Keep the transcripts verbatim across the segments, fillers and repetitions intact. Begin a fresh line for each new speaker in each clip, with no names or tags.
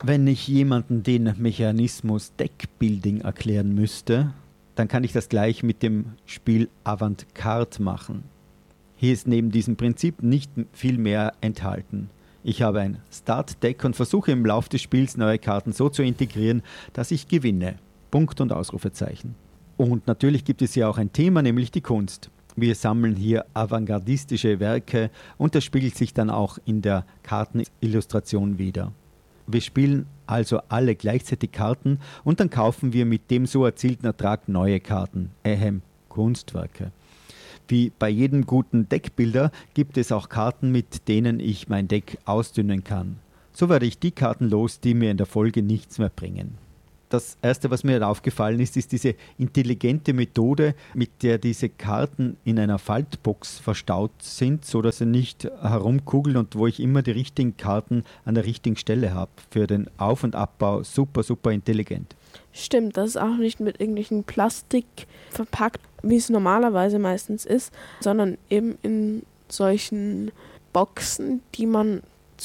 Wenn ich jemandem den Mechanismus Deckbuilding erklären müsste, dann kann ich das gleich mit dem Spiel Avantgarde machen. Hier ist neben diesem Prinzip nicht viel mehr enthalten. Ich habe ein Start-Deck und versuche im Laufe des Spiels neue Karten so zu integrieren, dass ich gewinne. Punkt und Ausrufezeichen. Und natürlich gibt es hier auch ein Thema, nämlich die Kunst. Wir sammeln hier avantgardistische Werke und das spiegelt sich dann auch in der Kartenillustration wider. Wir spielen also alle gleichzeitig Karten und dann kaufen wir mit dem so erzielten Ertrag neue Karten, ehem, Kunstwerke. Wie bei jedem guten Deckbilder gibt es auch Karten, mit denen ich mein Deck ausdünnen kann. So werde ich die Karten los, die mir in der Folge nichts mehr bringen. Das Erste, was mir aufgefallen ist, ist diese intelligente Methode, mit der diese Karten in einer Faltbox verstaut sind, sodass sie nicht herumkugeln und wo ich immer die richtigen Karten an der richtigen Stelle habe. Für den Auf- und Abbau super, super intelligent.
Stimmt, das ist auch nicht mit irgendwelchen Plastik verpackt, wie es normalerweise meistens ist, sondern eben in solchen Boxen, die man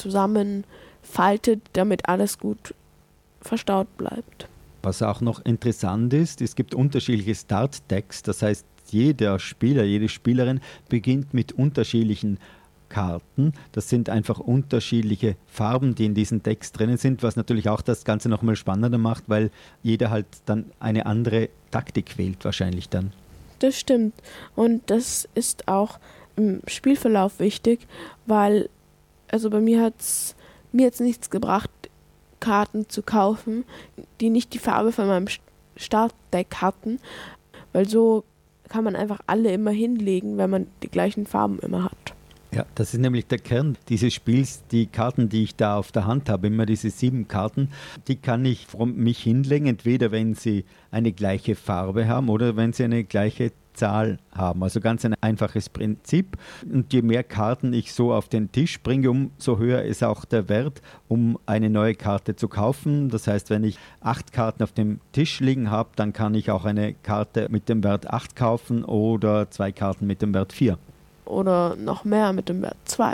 zusammenfaltet, damit alles gut verstaut bleibt.
Was auch noch interessant ist, es gibt unterschiedliche Start-Decks, das heißt, jeder Spieler, jede Spielerin beginnt mit unterschiedlichen Karten. Das sind einfach unterschiedliche Farben, die in diesen Decks drinnen sind, was natürlich auch das Ganze nochmal spannender macht, weil jeder halt dann eine andere Taktik wählt wahrscheinlich dann.
Das stimmt und das ist auch im Spielverlauf wichtig, weil also bei mir hat es mir jetzt nichts gebracht, Karten zu kaufen, die nicht die Farbe von meinem Startdeck hatten, weil so kann man einfach alle immer hinlegen, wenn man die gleichen Farben immer hat.
Ja, das ist nämlich der Kern dieses Spiels. Die Karten, die ich da auf der Hand habe, immer diese sieben Karten, die kann ich vor mich hinlegen, entweder wenn sie eine gleiche Farbe haben oder wenn sie eine gleiche Zahl haben. Also ganz ein einfaches Prinzip. Und je mehr Karten ich so auf den Tisch bringe, umso höher ist auch der Wert, um eine neue Karte zu kaufen. Das heißt, wenn ich acht Karten auf dem Tisch liegen habe, dann kann ich auch eine Karte mit dem Wert acht kaufen oder zwei Karten mit dem Wert vier.
Oder noch mehr mit dem Wert zwei.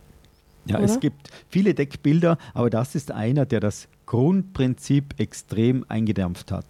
Ja,
oder?
Es gibt viele Deckbilder, aber das ist einer, der das Grundprinzip extrem eingedämpft hat.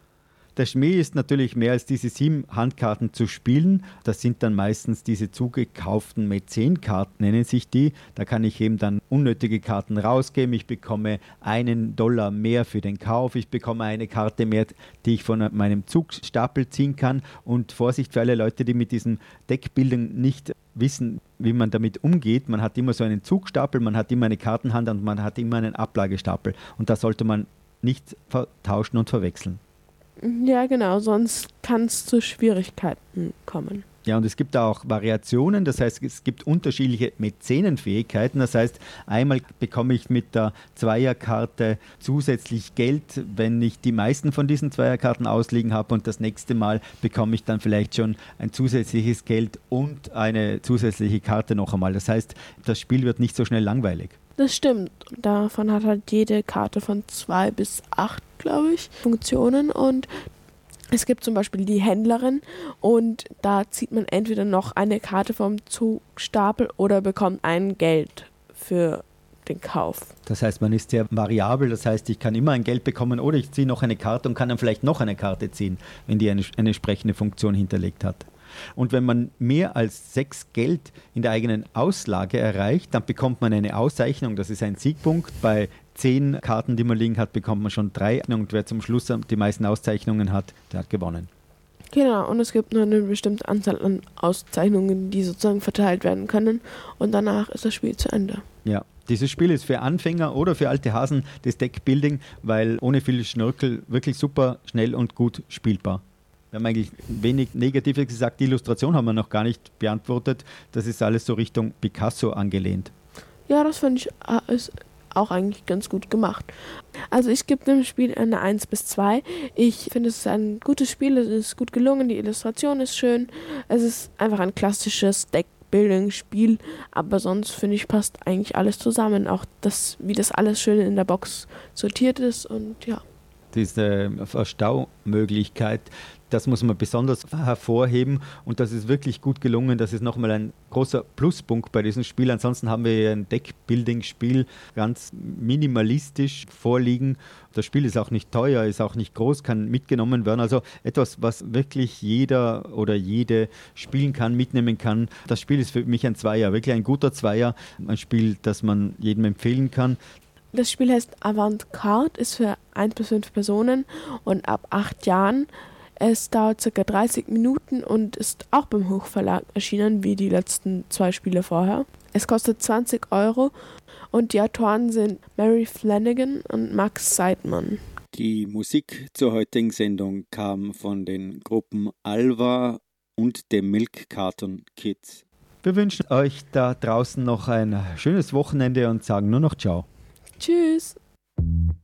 Der Schmäh ist natürlich mehr als diese sieben Handkarten zu spielen. Das sind dann meistens diese zugekauften Mäzenkarten, nennen sich die. Da kann ich eben dann unnötige Karten rausgeben. Ich bekomme einen Dollar mehr für den Kauf. Ich bekomme eine Karte mehr, die ich von meinem Zugstapel ziehen kann. Und Vorsicht für alle Leute, die mit diesen Deckbildern nicht wissen, wie man damit umgeht. Man hat immer so einen Zugstapel, man hat immer eine Kartenhand und man hat immer einen Ablagestapel. Und das sollte man nicht vertauschen und verwechseln.
Ja, genau, sonst kann es zu Schwierigkeiten kommen.
Ja, und es gibt auch Variationen, das heißt, es gibt unterschiedliche Mäzenenfähigkeiten. Das heißt, einmal bekomme ich mit der Zweierkarte zusätzlich Geld, wenn ich die meisten von diesen Zweierkarten ausliegen habe, und das nächste Mal bekomme ich dann vielleicht schon ein zusätzliches Geld und eine zusätzliche Karte noch einmal. Das heißt, das Spiel wird nicht so schnell langweilig.
Das stimmt. Davon hat halt jede Karte von zwei bis acht, glaube ich, Funktionen. Und es gibt zum Beispiel die Händlerin und da zieht man entweder noch eine Karte vom Zugstapel oder bekommt ein Geld für den Kauf.
Das heißt, man ist sehr variabel. Das heißt, ich kann immer ein Geld bekommen oder ich ziehe noch eine Karte und kann dann vielleicht noch eine Karte ziehen, wenn die eine, eine entsprechende Funktion hinterlegt hat. Und wenn man mehr als sechs Geld in der eigenen Auslage erreicht, dann bekommt man eine Auszeichnung, das ist ein Siegpunkt. Bei zehn Karten, die man liegen hat, bekommt man schon drei. Und wer zum Schluss die meisten Auszeichnungen hat, der hat gewonnen.
Genau, und es gibt nur eine bestimmte Anzahl an Auszeichnungen, die sozusagen verteilt werden können. Und danach ist das Spiel zu Ende.
Ja. Dieses Spiel ist für Anfänger oder für alte Hasen des Deckbuilding, weil ohne viel Schnörkel wirklich super schnell und gut spielbar. Wir haben eigentlich wenig Negatives gesagt, die Illustration haben wir noch gar nicht beantwortet. Das ist alles so Richtung Picasso angelehnt.
Ja, das finde ich ist auch eigentlich ganz gut gemacht. Also ich gebe dem Spiel eine eins bis zwei. Ich finde, es ist ein gutes Spiel, es ist gut gelungen, die Illustration ist schön. Es ist einfach ein klassisches Deckbuilding-Spiel, aber sonst finde ich, passt eigentlich alles zusammen. Auch das, wie das alles schön in der Box sortiert ist und ja.
Diese Verstaumöglichkeit, Das muss man besonders hervorheben und das ist wirklich gut gelungen. Das ist nochmal ein großer Pluspunkt bei diesem Spiel. Ansonsten haben wir ein Deckbuilding-Spiel ganz minimalistisch vorliegen. Das Spiel ist auch nicht teuer, ist auch nicht groß, kann mitgenommen werden. Also etwas, was wirklich jeder oder jede spielen kann, mitnehmen kann. Das Spiel ist für mich ein Zweier, wirklich ein guter Zweier. Ein Spiel, das man jedem empfehlen kann.
Das Spiel heißt Avantgarde, ist für eins bis fünf Personen und ab acht Jahren. Es dauert ca. dreißig Minuten und ist auch beim Hochverlag erschienen, wie die letzten zwei Spiele vorher. Es kostet zwanzig Euro und die Autoren sind Mary Flanagan und Max Seidman.
Die Musik zur heutigen Sendung kam von den Gruppen Alva und dem Milk Carton Kids.
Wir wünschen euch da draußen noch ein schönes Wochenende und sagen nur noch Ciao.
Tschüss.